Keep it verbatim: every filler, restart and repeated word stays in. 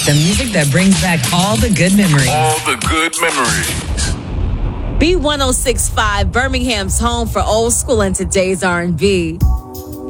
The music that brings back all the good memories. All the good memories. B one oh six point five, Birmingham's home for old school and today's R and B.